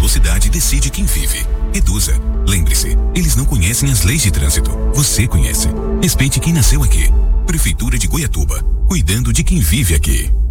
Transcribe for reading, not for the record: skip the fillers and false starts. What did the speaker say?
velocidade decide quem vive. Reduza. Lembre-se, eles não conhecem as leis de trânsito. Você conhece. Respeite quem nasceu aqui. Prefeitura de Goiatuba, cuidando de quem vive aqui.